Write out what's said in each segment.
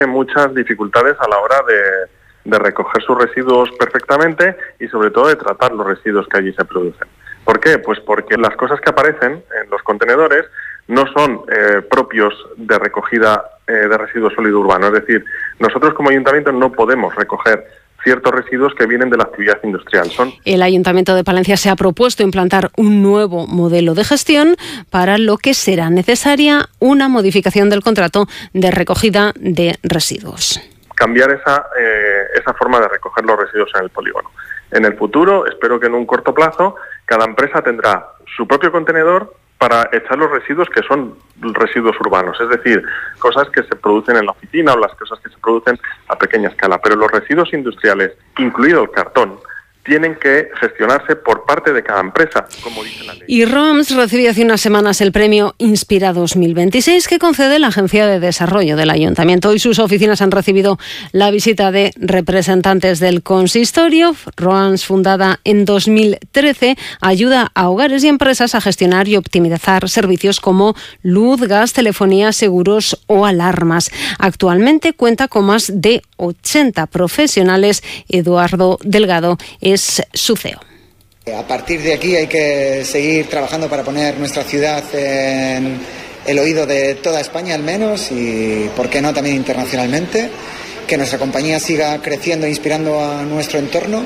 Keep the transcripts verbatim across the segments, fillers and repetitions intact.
muchas dificultades a la hora de, de recoger sus residuos perfectamente y sobre todo de tratar los residuos que allí se producen. ¿Por qué? Pues porque las cosas que aparecen en los contenedores no son eh, propios de recogida eh, de residuos sólido urbano. Es decir, nosotros como ayuntamiento no podemos recoger ciertos residuos que vienen de la actividad industrial. Son... El Ayuntamiento de Palencia se ha propuesto implantar un nuevo modelo de gestión, para lo que será necesaria una modificación del contrato de recogida de residuos. Cambiar esa, eh, esa forma de recoger los residuos en el polígono. En el futuro, espero que en un corto plazo, cada empresa tendrá su propio contenedor para echar los residuos que son residuos urbanos, es decir, cosas que se producen en la oficina o las cosas que se producen a pequeña escala. Pero los residuos industriales, incluido el cartón, tienen que gestionarse por parte de cada empresa, como dice la ley. Y ROAMS recibió hace unas semanas el premio Inspira dos mil veintiséis que concede la Agencia de Desarrollo del Ayuntamiento, y sus oficinas han recibido la visita de representantes del consistorio. ROAMS, fundada en dos mil trece, ayuda a hogares y empresas a gestionar y optimizar servicios como luz, gas, telefonía, seguros o alarmas. Actualmente cuenta con más de ochenta profesionales. Eduardo Delgado es su C E O. A partir de aquí hay que seguir trabajando para poner nuestra ciudad en el oído de toda España al menos, y por qué no también internacionalmente, que nuestra compañía siga creciendo e inspirando a nuestro entorno.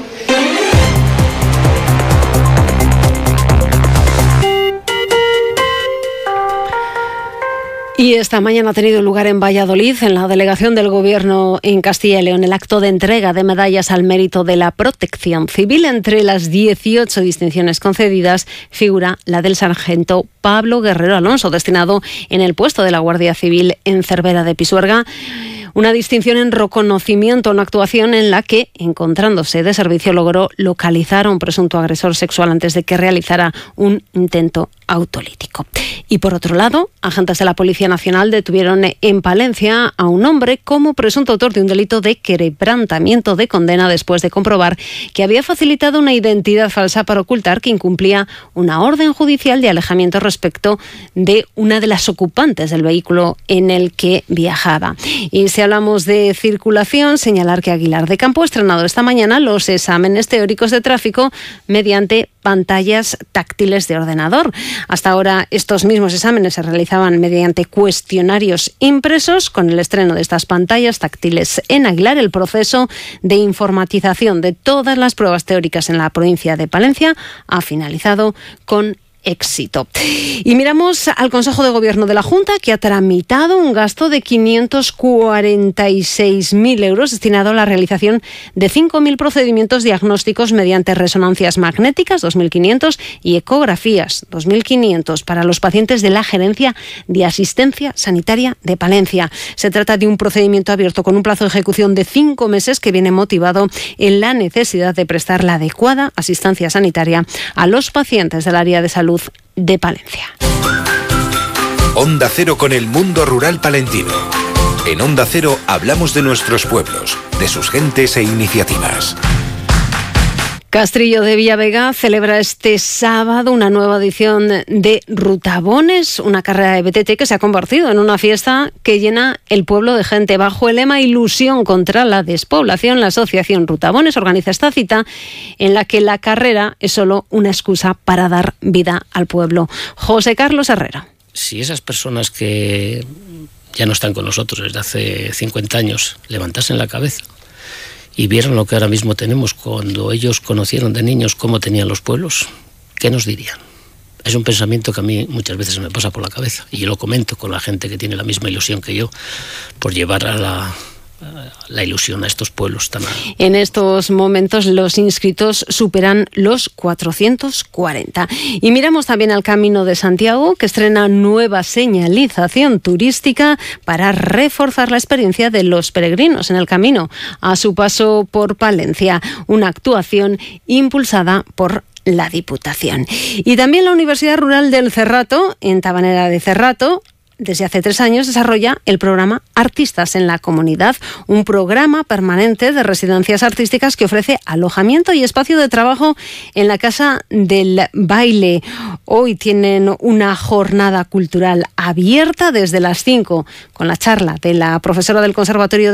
Y esta mañana ha tenido lugar en Valladolid, en la delegación del Gobierno en Castilla y León, el acto de entrega de medallas al mérito de la protección civil. Entre las dieciocho distinciones concedidas figura la del sargento Pablo Guerrero Alonso, destinado en el puesto de la Guardia Civil en Cervera de Pisuerga. Una distinción en reconocimiento a una actuación en la que, encontrándose de servicio, logró localizar a un presunto agresor sexual antes de que realizara un intento autolítico. Y por otro lado, agentes de la Policía Nacional detuvieron en Palencia a un hombre como presunto autor de un delito de quebrantamiento de condena, después de comprobar que había facilitado una identidad falsa para ocultar que incumplía una orden judicial de alejamiento respecto de una de las ocupantes del vehículo en el que viajaba. Y si hablamos de circulación, señalar que Aguilar de Campo ha estrenado esta mañana los exámenes teóricos de tráfico mediante pantallas táctiles de ordenador. Hasta ahora estos mismos exámenes se realizaban mediante cuestionarios impresos. Con el estreno de estas pantallas táctiles en Aguilar, el proceso de informatización de todas las pruebas teóricas en la provincia de Palencia ha finalizado con éxito. Y miramos al Consejo de Gobierno de la Junta, que ha tramitado un gasto de quinientos cuarenta y seis mil euros destinado a la realización de cinco mil procedimientos diagnósticos mediante resonancias magnéticas, dos mil quinientos, y ecografías, dos mil quinientos, para los pacientes de la Gerencia de Asistencia Sanitaria de Palencia. Se trata de un procedimiento abierto con un plazo de ejecución de cinco meses que viene motivado en la necesidad de prestar la adecuada asistencia sanitaria a los pacientes del área de salud de Palencia. Onda Cero con el mundo rural palentino. En Onda Cero hablamos de nuestros pueblos, de sus gentes e iniciativas. Castrillo de Villavega celebra este sábado una nueva edición de Rutabones, una carrera de B T T que se ha convertido en una fiesta que llena el pueblo de gente. Bajo el lema Ilusión contra la despoblación, la asociación Rutabones organiza esta cita en la que la carrera es solo una excusa para dar vida al pueblo. José Carlos Herrera. Si esas personas que ya no están con nosotros desde hace cincuenta años levantasen la cabeza y vieron lo que ahora mismo tenemos, cuando ellos conocieron de niños cómo tenían los pueblos, ¿qué nos dirían? Es un pensamiento que a mí muchas veces me pasa por la cabeza, y yo lo comento con la gente que tiene la misma ilusión que yo por llevar a la, a la ilusión a estos pueblos tan... En estos momentos los inscritos superan los cuatrocientos cuarenta. Y miramos también al Camino de Santiago, que estrena nueva señalización turística para reforzar la experiencia de los peregrinos en el camino a su paso por Palencia. Una actuación impulsada por la Diputación. Y también la Universidad Rural del Cerrato, en Tabanera de Cerrato, desde hace tres años desarrolla el programa Artistas en la Comunidad, un programa permanente de residencias artísticas que ofrece alojamiento y espacio de trabajo en la Casa del Baile. Hoy tienen una jornada cultural abierta desde las cinco con la charla de la profesora del Conservatorio de